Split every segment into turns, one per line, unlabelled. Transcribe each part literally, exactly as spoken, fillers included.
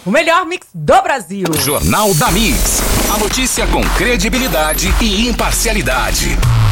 O melhor mix do Brasil.
Jornal da Mix. A notícia com credibilidade e imparcialidade.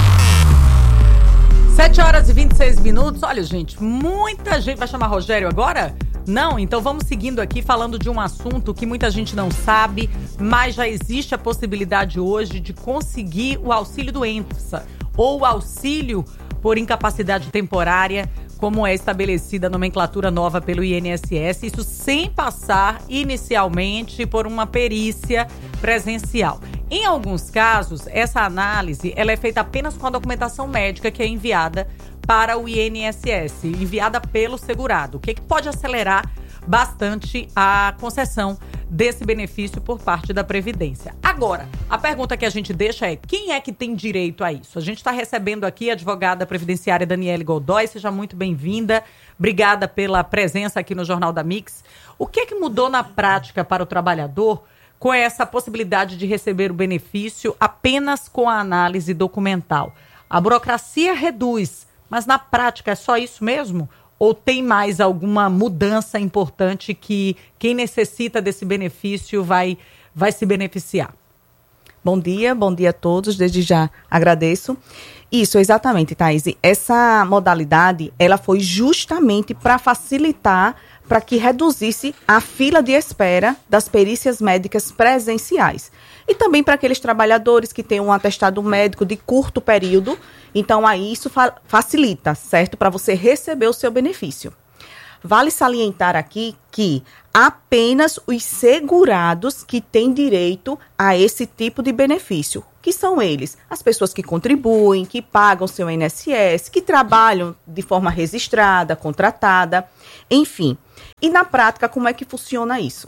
sete horas e vinte e seis minutos. Olha, gente, muita gente... Vai chamar Rogério agora? Não? Então vamos seguindo aqui falando de um assunto que muita gente não sabe, mas já existe a possibilidade hoje de conseguir o auxílio doença ou o auxílio por incapacidade temporária, como é estabelecida a nomenclatura nova pelo I N S S, isso sem passar inicialmente por uma perícia presencial. Em alguns casos, essa análise ela é feita apenas com a documentação médica que é enviada para o I N S S, enviada pelo segurado, o que, que pode acelerar bastante a concessão desse benefício por parte da Previdência. Agora, a pergunta que a gente deixa é: quem é que tem direito a isso? A gente está recebendo aqui a advogada previdenciária Daniele Godoy. Seja muito bem-vinda. Obrigada pela presença aqui no Jornal da Mix. O que é que mudou na prática para o trabalhador com essa possibilidade de receber o benefício apenas com a análise documental? A burocracia reduz, mas na prática é só isso mesmo? Ou tem mais alguma mudança importante que quem necessita desse benefício vai, vai se beneficiar?
Bom dia, bom dia a todos. Desde já agradeço. Isso, exatamente, Thaís. Essa modalidade, ela foi justamente para facilitar, para que reduzisse a fila de espera das perícias médicas presenciais. E também para aqueles trabalhadores que têm um atestado médico de curto período. Então, aí isso fa- facilita, certo? Para você receber o seu benefício. Vale salientar aqui que apenas os segurados que têm direito a esse tipo de benefício, que são eles, as pessoas que contribuem, que pagam seu I N S S, que trabalham de forma registrada, contratada, enfim. E na prática, como é que funciona isso?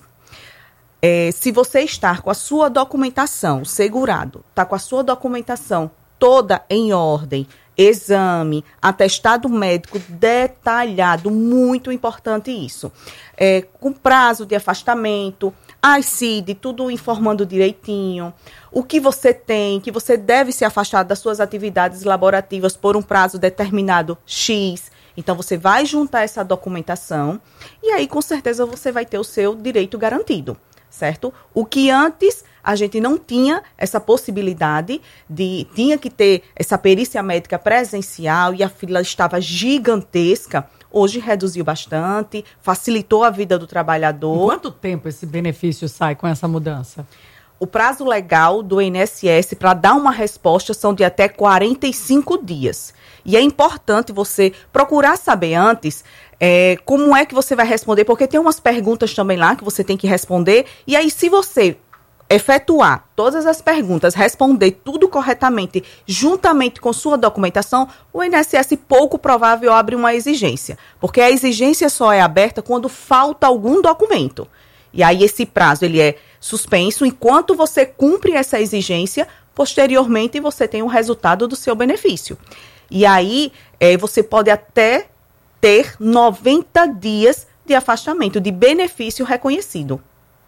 É, se você está com a sua documentação, o segurado está com a sua documentação toda em ordem, exame, atestado médico detalhado, muito importante isso. É, com prazo de afastamento, a C I D, tudo informando direitinho, o que você tem, que você deve se afastar das suas atividades laborativas por um prazo determinado X. Então, você vai juntar essa documentação e aí, com certeza, você vai ter o seu direito garantido, certo? O que antes a gente não tinha essa possibilidade de... Tinha que ter essa perícia médica presencial e a fila estava gigantesca. Hoje reduziu bastante, facilitou a vida do trabalhador.
Em quanto tempo esse benefício sai com essa mudança?
O prazo legal do I N S S para dar uma resposta são de até quarenta e cinco dias. E é importante você procurar saber antes é, como é que você vai responder, porque tem umas perguntas também lá que você tem que responder. E aí, se você efetuar todas as perguntas, responder tudo corretamente, juntamente com sua documentação, o I N S S pouco provável abre uma exigência. Porque a exigência só é aberta quando falta algum documento. E aí esse prazo ele é suspenso enquanto você cumpre essa exigência, posteriormente você tem o resultado do seu benefício. E aí é, você pode até ter noventa dias de afastamento, de benefício reconhecido.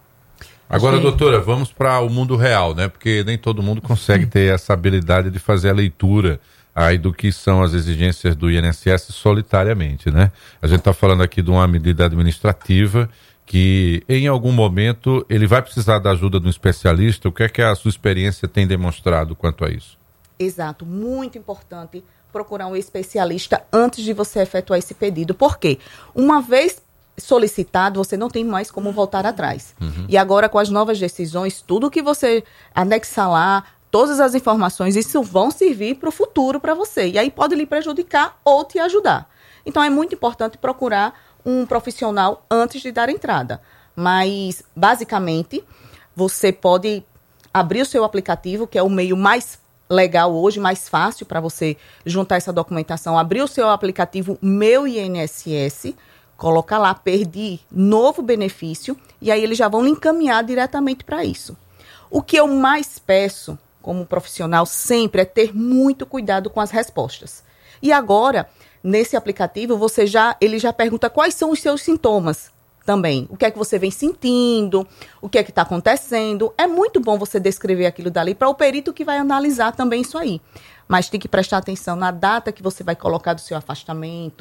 Agora, doutora, vamos para o mundo real, né? Porque nem todo mundo consegue ter essa habilidade de fazer a leitura aí do que são as exigências do I N S S solitariamente, né? A gente está falando aqui de uma medida administrativa que, em algum momento, ele vai precisar da ajuda de um especialista. O que é que a sua experiência tem demonstrado quanto a isso?
Exato, muito importante procurar um especialista antes de você efetuar esse pedido. Por quê? Uma vez solicitado, você não tem mais como voltar atrás. Uhum. E agora, com as novas decisões, tudo que você anexar lá, todas as informações, isso vão servir para o futuro para você. E aí pode lhe prejudicar ou te ajudar. Então, é muito importante procurar um profissional antes de dar entrada. Mas, basicamente, você pode abrir o seu aplicativo, que é o meio mais legal hoje, mais fácil para você juntar essa documentação. Abrir o seu aplicativo Meu I N S S, coloca lá, perdi novo benefício, e aí eles já vão lhe encaminhar diretamente para isso. O que eu mais peço, como profissional, sempre é ter muito cuidado com as respostas. E agora, nesse aplicativo, você já, ele já pergunta quais são os seus sintomas também. O que é que você vem sentindo, o que é que está acontecendo. É muito bom você descrever aquilo dali para o perito que vai analisar também isso aí. Mas tem que prestar atenção na data que você vai colocar do seu afastamento.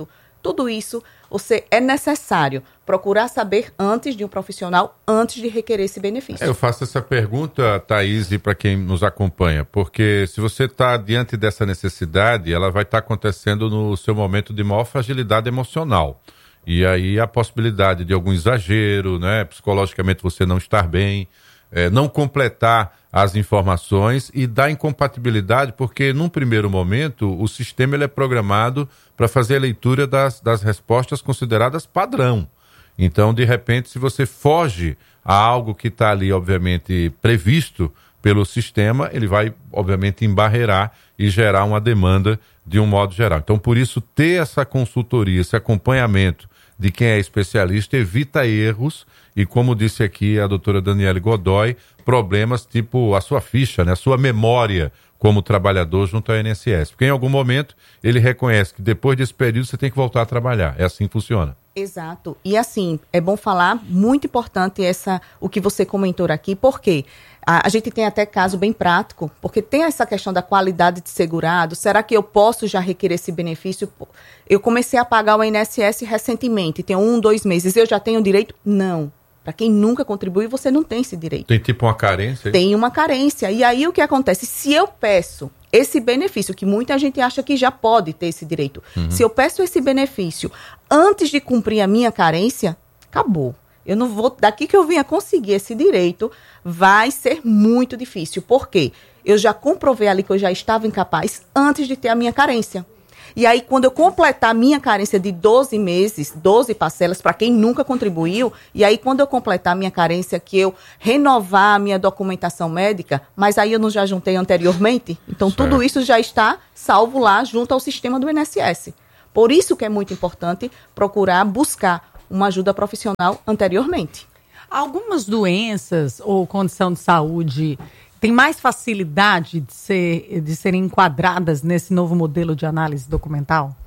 tudo isso, você é necessário procurar saber antes de um profissional, antes de requerer esse benefício.
Eu faço essa pergunta, Thaís, e para quem nos acompanha, porque se você está diante dessa necessidade, ela vai estar tá acontecendo no seu momento de maior fragilidade emocional. E aí a possibilidade de algum exagero, né, psicologicamente você não estar bem, é, não completar as informações e dar incompatibilidade, porque num primeiro momento o sistema ele é programado para fazer a leitura das, das respostas consideradas padrão. Então, de repente, se você foge a algo que está ali, obviamente, previsto pelo sistema, ele vai, obviamente, embarrear e gerar uma demanda de um modo geral. Então, por isso, ter essa consultoria, esse acompanhamento de quem é especialista, evita erros e, como disse aqui a doutora Daniele Godoy, problemas tipo a sua ficha, né, a sua memória como trabalhador junto ao I N S S. Porque em algum momento ele reconhece que depois desse período você tem que voltar a trabalhar. É assim que funciona.
Exato. E assim, é bom falar, muito importante essa, o que você comentou aqui, porque a, a gente tem até caso bem prático, porque tem essa questão da qualidade de segurado. Será que eu posso já requerer esse benefício? Eu comecei a pagar o I N S S recentemente, tem um, dois meses, eu já tenho direito? Não. Para quem nunca contribuiu, você não tem esse direito.
Tem tipo uma carência?
Tem uma carência. E aí o que acontece? Se eu peço esse benefício, que muita gente acha que já pode ter esse direito, uhum. se eu peço esse benefício antes de cumprir a minha carência, acabou. Eu não vou, daqui que eu venha conseguir esse direito, vai ser muito difícil. Por quê? Eu já comprovei ali que eu já estava incapaz antes de ter a minha carência. E aí, quando eu completar a minha carência de doze meses, doze parcelas, para quem nunca contribuiu, e aí, quando eu completar a minha carência, que eu renovar a minha documentação médica, mas aí eu não já juntei anteriormente? Então, certo. Tudo isso já está salvo lá junto ao sistema do I N S S. Por isso que é muito importante procurar buscar uma ajuda profissional anteriormente.
Algumas doenças ou condição de saúde tem mais facilidade de, ser, de serem enquadradas nesse novo modelo de análise documental?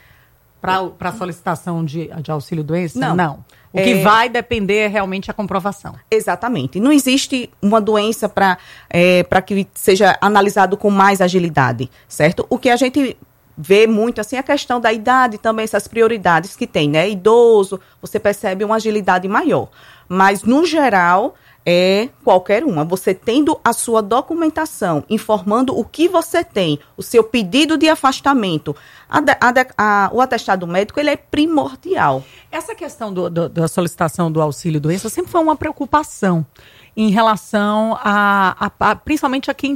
Para a solicitação de, de auxílio-doença?
Não.
Não. O
é...
que vai depender é realmente a comprovação.
Exatamente. Não existe uma doença para é, para que seja analisado com mais agilidade, certo? O que a gente vê muito assim é a questão da idade também, essas prioridades que tem, né? Idoso, você percebe uma agilidade maior. Mas, no geral, é qualquer uma. Você tendo a sua documentação, informando o que você tem, o seu pedido de afastamento, a, a, a, o atestado médico, ele é primordial.
Essa questão do, do, da solicitação do auxílio-doença sempre foi uma preocupação em relação a, a, a principalmente a quem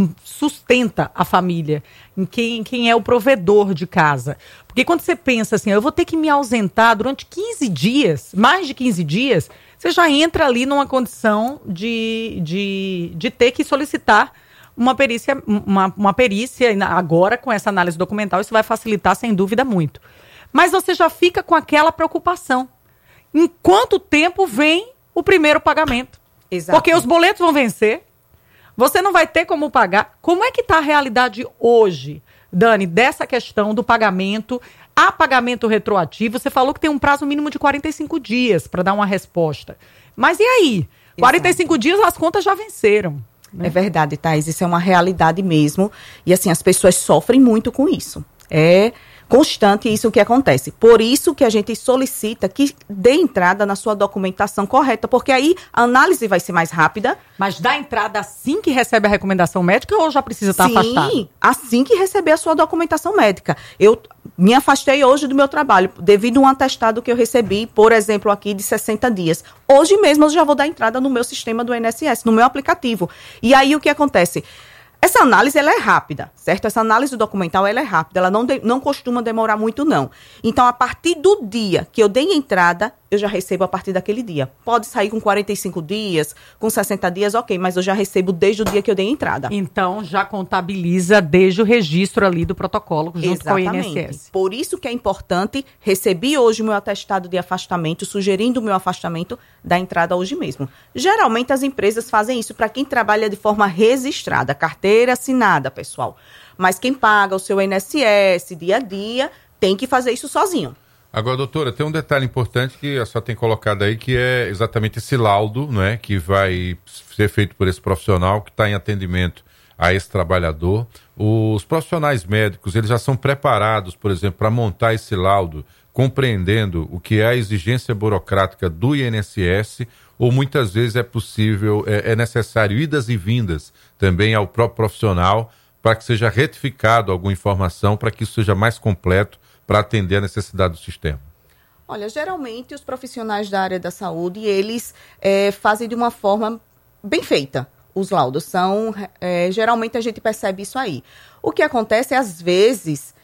sustenta a família, em quem, quem é o provedor de casa. Porque quando você pensa assim, eu vou ter que me ausentar durante quinze dias, mais de quinze dias, você já entra ali numa condição de, de, de ter que solicitar uma perícia, uma, uma perícia, agora com essa análise documental, isso vai facilitar sem dúvida muito. Mas você já fica com aquela preocupação. Em quanto tempo vem o primeiro pagamento? Exato. Porque os boletos vão vencer, você não vai ter como pagar. Como é que está a realidade hoje, Dani, dessa questão do pagamento, a pagamento retroativo? Você falou que tem um prazo mínimo de quarenta e cinco dias para dar uma resposta. Mas e aí? Exato. quarenta e cinco dias as contas já venceram. Né?
É verdade, Thaís, isso é uma realidade mesmo. E assim, as pessoas sofrem muito com isso. É constante isso que acontece. Por isso que a gente solicita que dê entrada na sua documentação correta, porque aí a análise vai ser mais rápida.
Mas dá entrada assim que recebe a recomendação médica ou já precisa estar
Sim,
afastado?
Sim, assim que receber a sua documentação médica. Eu me afastei hoje do meu trabalho devido a um atestado que eu recebi, por exemplo, aqui de sessenta dias. Hoje mesmo eu já vou dar entrada no meu sistema do I N S S, no meu aplicativo. E aí o que acontece? Essa análise, ela é rápida, certo? Essa análise documental, ela é rápida, ela não, de, não costuma demorar muito, não. Então, a partir do dia que eu dei entrada, eu já recebo a partir daquele dia. Pode sair com quarenta e cinco dias, com sessenta dias, ok, mas eu já recebo desde o dia que eu dei entrada.
Então, já contabiliza desde o registro ali do protocolo, junto Exatamente. Com o I N S S.
Por isso que é importante, recebi hoje o meu atestado de afastamento, sugerindo o meu afastamento da entrada hoje mesmo. Geralmente, as empresas fazem isso para quem trabalha de forma registrada, carteira assinada, pessoal. Mas quem paga o seu I N S S dia a dia, tem que fazer isso sozinho.
Agora, doutora, tem um detalhe importante que a senhora tem colocado aí, que é exatamente esse laudo, não é, que vai ser feito por esse profissional que está em atendimento a esse trabalhador. Os profissionais médicos, eles já são preparados, por exemplo, para montar esse laudo compreendendo o que é a exigência burocrática do I N S S, ou muitas vezes é possível, é, é necessário idas e vindas também ao próprio profissional para que seja retificado alguma informação, para que isso seja mais completo para atender a necessidade do sistema?
Olha, geralmente os profissionais da área da saúde, eles é, fazem de uma forma bem feita. Os laudos são, é, geralmente a gente percebe isso aí. O que acontece, às vezes,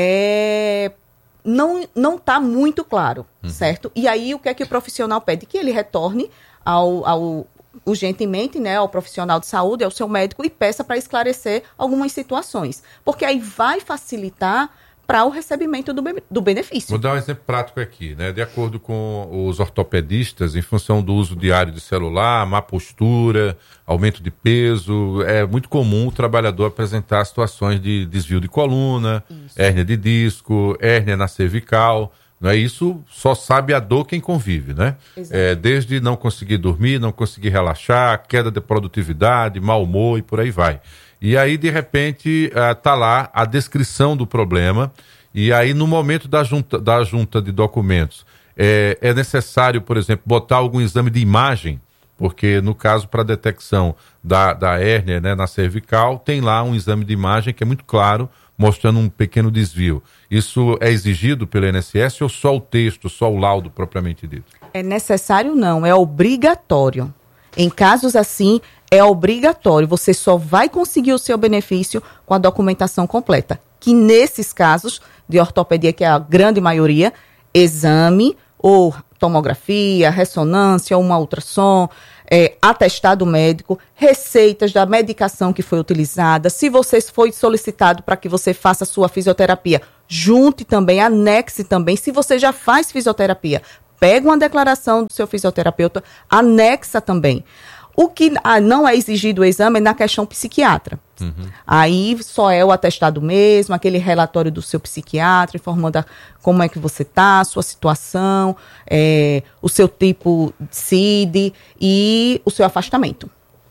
é, não não está muito claro, uhum. certo? E aí, o que é que o profissional pede? Que ele retorne ao, ao urgentemente, né, ao profissional de saúde, ao seu médico, e peça para esclarecer algumas situações. Porque aí vai facilitar para o recebimento do, be- do benefício.
Vou dar um exemplo prático aqui, né? De acordo com os ortopedistas, em função do uso diário de celular, má postura, aumento de peso, é muito comum o trabalhador apresentar situações de desvio de coluna, isso. hérnia de disco, hérnia na cervical. Não é isso? Só sabe a dor quem convive, né? É, desde não conseguir dormir, não conseguir relaxar, queda de produtividade, mau humor e por aí vai. E aí, de repente, está lá a descrição do problema, e aí, no momento da junta, da junta de documentos, é, é necessário, por exemplo, botar algum exame de imagem, porque, no caso, para a detecção da, da hérnia, né, na cervical, tem lá um exame de imagem que é muito claro, mostrando um pequeno desvio. Isso é exigido pelo I N S S ou só o texto, só o laudo propriamente dito?
É necessário não, é obrigatório. Em casos assim, é obrigatório. Você só vai conseguir o seu benefício com a documentação completa. Que nesses casos de ortopedia, que é a grande maioria, exame ou tomografia, ressonância, uma ultrassom, é, atestado médico, receitas da medicação que foi utilizada. Se você foi solicitado para que você faça a sua fisioterapia, junte também, anexe também. Se você já faz fisioterapia, pega uma declaração do seu fisioterapeuta, anexa também. O que ah, não é exigido o exame é na questão psiquiatra. Uhum. Aí só é o atestado mesmo, aquele relatório do seu psiquiatra, informando a, como é que você está, a sua situação, é, o seu tipo de C I D e o seu afastamento.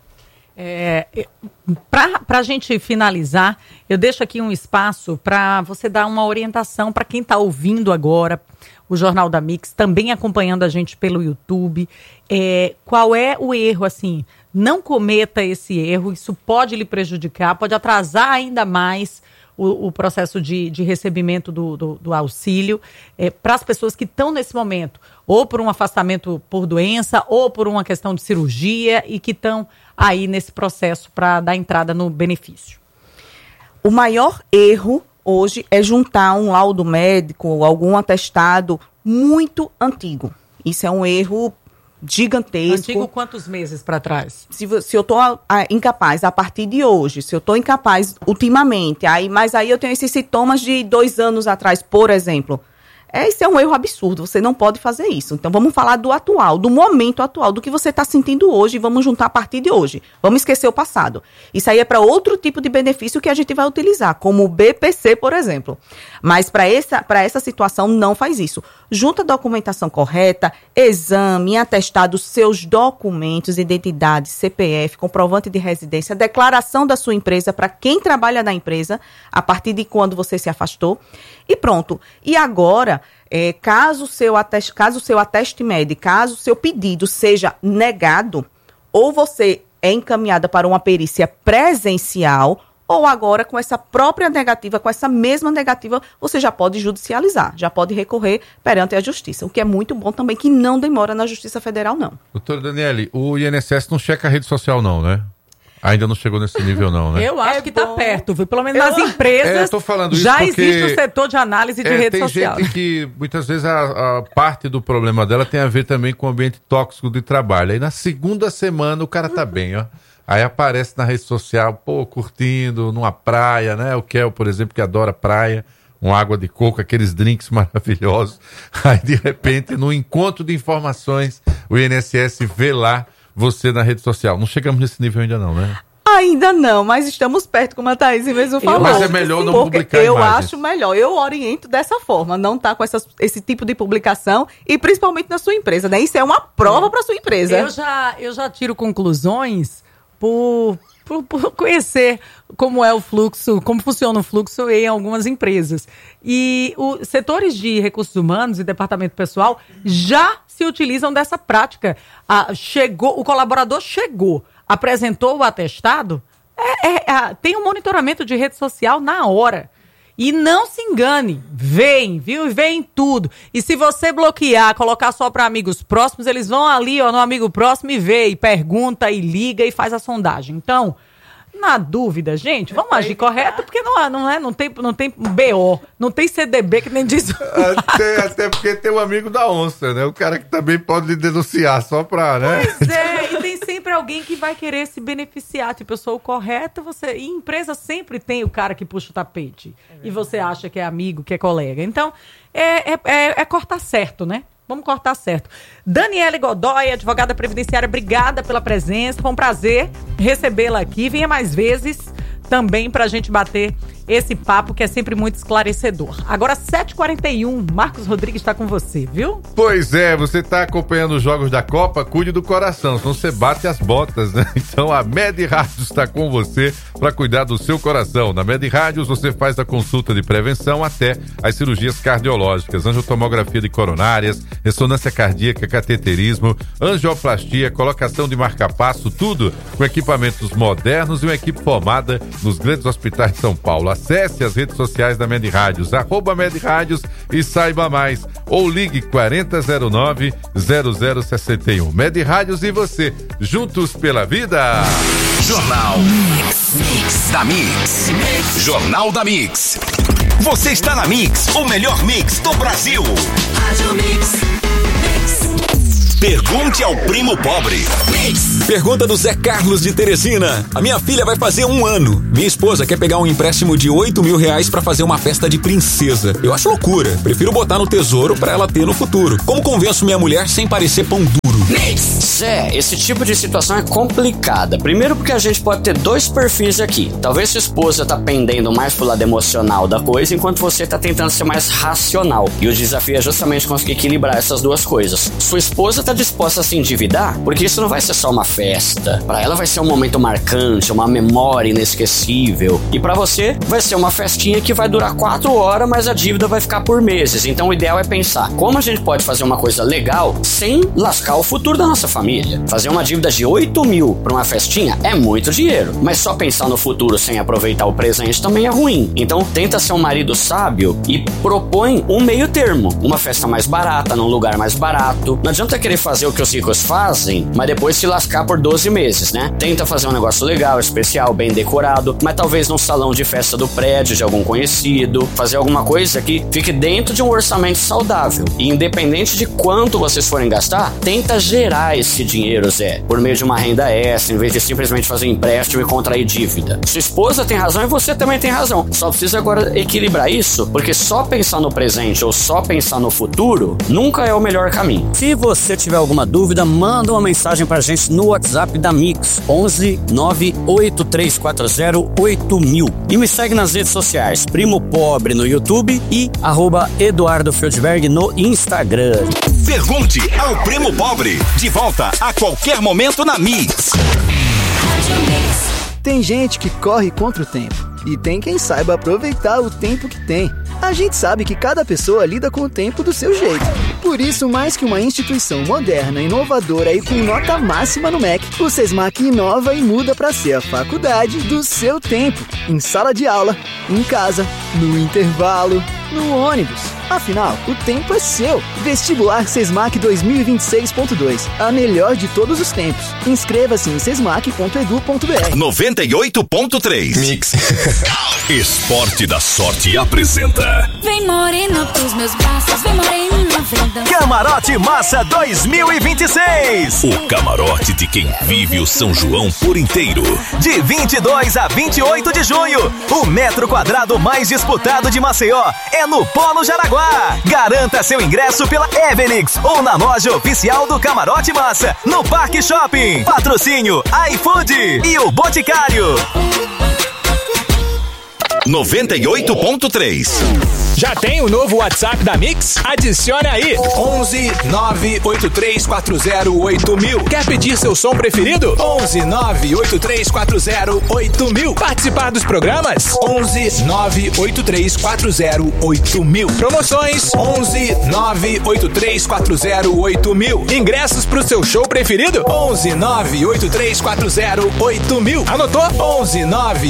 É, para a gente finalizar, eu deixo aqui um espaço para você dar uma orientação para quem está ouvindo agora o Jornal da Mix, também acompanhando a gente pelo YouTube. É, qual é o erro, assim? Não cometa esse erro, isso pode lhe prejudicar, pode atrasar ainda mais o, o processo de, de recebimento do, do, do auxílio é, para as pessoas que estão nesse momento, ou por um afastamento por doença, ou por uma questão de cirurgia, e que estão aí nesse processo para dar entrada no benefício.
O maior erro hoje é juntar um laudo médico ou algum atestado muito antigo. Isso é um erro gigantesco.
Antigo quantos meses para trás?
Se, se eu estou incapaz a partir de hoje, se eu estou incapaz ultimamente, aí, mas aí eu tenho esses sintomas de dois anos atrás, por exemplo. É, isso é um erro absurdo, você não pode fazer isso. Então vamos falar do atual, do momento atual, do que você está sentindo hoje, e vamos juntar a partir de hoje. Vamos esquecer o passado. Isso aí é para outro tipo de benefício que a gente vai utilizar, como o B P C, por exemplo. Mas para essa, para essa situação não faz isso. Junta a documentação correta, exame, atestado, seus documentos, identidade, C P F, comprovante de residência, declaração da sua empresa para quem trabalha na empresa, a partir de quando você se afastou, e pronto. E agora, é, caso o seu ateste, caso o seu ateste médico, caso o seu pedido seja negado, ou você é encaminhada para uma perícia presencial, ou agora com essa própria negativa, com essa mesma negativa, você já pode judicializar, já pode recorrer perante a justiça, o que é muito bom também, que não demora na Justiça Federal, não.
Doutora Daniele, o I N S S não checa a rede social não, né? Ainda não chegou nesse nível não, né?
Eu acho
é
que
bom.
Tá perto, viu? Pelo menos
eu,
nas empresas
é, tô falando isso
já
porque
existe o setor de análise de
é,
rede
tem
social.
Tem gente que muitas vezes a, a parte do problema dela tem a ver também com o ambiente tóxico de trabalho. Aí na segunda semana o cara tá bem, ó. Aí aparece na rede social, pô, curtindo, numa praia, né? O Kel, por exemplo, que adora praia, uma água de coco, aqueles drinks maravilhosos. Aí, de repente, no encontro de informações, o I N S S vê lá você na rede social. Não chegamos nesse nível ainda não, né?
Ainda não, mas estamos perto, como a Thaís mesmo falou.
Mas é melhor não
porque
publicar
eu
imagens.
acho melhor, eu oriento dessa forma, não tá com essas, esse tipo de publicação e principalmente na sua empresa, né? Isso é uma prova para sua empresa.
Eu já, eu já tiro conclusões por, por, por conhecer como é o fluxo, como funciona o fluxo em algumas empresas. E os setores de recursos humanos e departamento pessoal já se utilizam dessa prática. Ah, chegou, o colaborador chegou, apresentou o atestado, é, é, é, tem um monitoramento de rede social na hora. E não se engane, vem, viu? Vem tudo. E se você bloquear, colocar só para amigos próximos, eles vão ali, ó, no amigo próximo e vê, e pergunta, e liga, e faz a sondagem. Então, na dúvida, gente, vamos agir correto, porque não, não, é, não, tem, não tem B O, não tem C D B que nem diz.
Até, até porque tem um amigo da onça, né? O cara que também pode lhe denunciar só pra, né?
Pois é, e tem sempre alguém que vai querer se beneficiar. Tipo, eu sou o correto, você... E empresa sempre tem o cara que puxa o tapete. É e você acha que é amigo, que é colega. Então, é, é, é, é cortar certo, né? Vamos cortar certo. Daniele Godoy, advogada previdenciária, obrigada pela presença. Foi um prazer recebê-la aqui. Venha mais vezes também para a gente bater esse papo que é sempre muito esclarecedor. Agora, sete e quarenta e um, Marcos Rodrigues está com você, viu?
Pois é, você está acompanhando os jogos da Copa, cuide do coração, senão você bate as botas, né? Então a Med Rádios está com você para cuidar do seu coração. Na Med Rádios você faz a consulta de prevenção até as cirurgias cardiológicas, angiotomografia de coronárias, ressonância cardíaca, cateterismo, angioplastia, colocação de marca-passo, tudo com equipamentos modernos e uma equipe formada nos grandes hospitais de São Paulo. Acesse as redes sociais da Med Rádios, arroba Med Rádios e saiba mais. Ou ligue quarenta zero nove zero zero sessenta e um. Med Rádios e você, juntos pela vida.
Jornal Mix, Mix da Mix. Mix. Jornal da Mix. Você está na Mix, o melhor mix do Brasil. Rádio Mix. Pergunte ao primo pobre. Mix.
Pergunta do Zé Carlos de Teresina. A minha filha vai fazer um ano. Minha esposa quer pegar um empréstimo de oito mil reais pra fazer uma festa de princesa. Eu acho loucura. Prefiro botar no tesouro pra ela ter no futuro. Como convenço minha mulher sem parecer pão duro?
Mix. Zé, esse tipo de situação é complicada. Primeiro porque a gente pode ter dois perfis aqui. Talvez sua esposa tá pendendo mais pro lado emocional da coisa, enquanto você tá tentando ser mais racional. E o desafio é justamente conseguir equilibrar essas duas coisas. Sua esposa tá disposta a se endividar, porque isso não vai ser só uma festa. Pra ela vai ser um momento marcante, uma memória inesquecível. E pra você vai ser uma festinha que vai durar quatro horas, mas a dívida vai ficar por meses. Então o ideal é pensar como a gente pode fazer uma coisa legal sem lascar o futuro da nossa família. Fazer uma dívida de oito mil pra uma festinha é muito dinheiro, mas só pensar no futuro sem aproveitar o presente também é ruim. Então tenta ser um marido sábio e propõe um meio termo, uma festa mais barata, num lugar mais barato. Não adianta querer fazer o que os ricos fazem, mas depois se lascar por doze meses, né? Tenta fazer um negócio legal, especial, bem decorado, mas talvez num salão de festa do prédio de algum conhecido, fazer alguma coisa que fique dentro de um orçamento saudável. E independente de quanto vocês forem gastar, tenta gerar esse dinheiro, Zé, por meio de uma renda extra, em vez de simplesmente fazer empréstimo e contrair dívida. Sua esposa tem razão e você também tem razão. Só precisa agora equilibrar isso, porque só pensar no presente ou só pensar no futuro nunca é o melhor caminho.
Se você tiver alguma dúvida, manda uma mensagem pra gente no WhatsApp da Mix, onze nove oito três quatro zero oito mil. E me segue nas redes sociais, Primo Pobre no YouTube e arroba Eduardo Feldberg no Instagram.
Pergunte ao Primo Pobre. De volta a qualquer momento na Mix.
Tem gente que corre contra o tempo e tem quem saiba aproveitar o tempo que tem. A gente sabe que cada pessoa lida com o tempo do seu jeito. Por isso, mais que uma instituição moderna, inovadora e com nota máxima no M E C, o SESMAC inova e muda para ser a faculdade do seu tempo. Em sala de aula, em casa, no intervalo, no ônibus. Afinal, o tempo é seu. Vestibular SESMAC dois mil e vinte e seis ponto dois. A melhor de todos os tempos. Inscreva-se em sesmac ponto edu ponto br.
noventa e oito ponto três. Mix. Esporte da Sorte apresenta.
Vem morena pros meus braços, vem morena, vem dançar.
Camarote Massa dois mil e vinte e seis. O camarote de quem vive o São João por inteiro. De vinte e dois a vinte e oito de junho. O metro quadrado mais disputado de Maceió é no Polo Jaraguá. Garanta seu ingresso pela Evenix ou na loja oficial do Camarote Massa, no Parque Shopping. Patrocínio iFood e o Boticário. noventa e oito ponto três.
Já tem o novo WhatsApp da Mix? Adicione aí. onze nove oito três quatro zero oito mil. Quer pedir seu som preferido? onze nove oito três quatro zero oito mil. Participar dos programas? onze nove oito três quatro zero oito mil. Promoções? onze nove oito três quatro zero oito mil. Ingressos pro seu show preferido? onze nove oito três quatro zero oito mil. Anotou? onze nove